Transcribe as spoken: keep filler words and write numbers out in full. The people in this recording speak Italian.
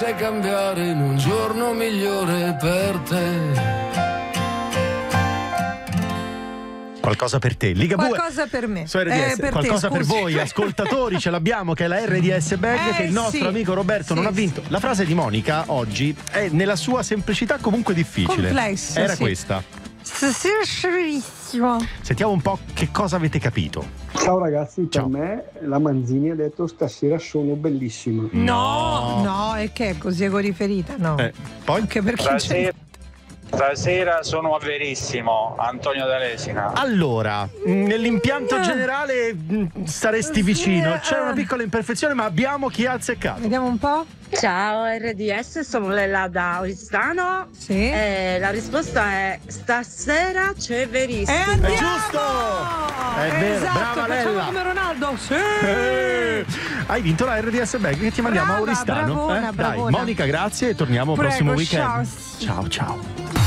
sai cambiare in un giorno migliore per te. Qualcosa per te, Ligabue. Qualcosa per me. Su R D S. Eh, per qualcosa te, per voi, ascoltatori, ce l'abbiamo, che è la R D S Bag, eh, che il nostro sì. amico Roberto sì, non ha vinto. sì. La frase di Monica oggi è nella sua semplicità comunque difficile. Complessa. Era sì. questa. Stasera scerissimo. Sentiamo un po' che cosa avete capito. Ciao ragazzi, Ciao. per me la Manzini ha detto stasera sono bellissima. No, no, è che è così egoriferita, no. Eh, poi? Anche perché Stasera, stasera sono verissimo, Antonio D'Alesina. Allora, nell'impianto generale mh, staresti vicino. C'è una piccola imperfezione, ma abbiamo chi ha azzeccato. Vediamo un po'. Ciao R D S, sono Lella da Oristano. Sì. E la risposta è stasera c'è verissimo. E andiamo! È giusto! È vero, esatto, brava facciamo Lella. come Ronaldo. Sì. Eh, hai vinto la R D S Bag che ti mandiamo Brava, a Oristano. bravona, eh? Dai, bravona. Monica, grazie e torniamo Prego, prossimo weekend. ciao. Ciao, ciao.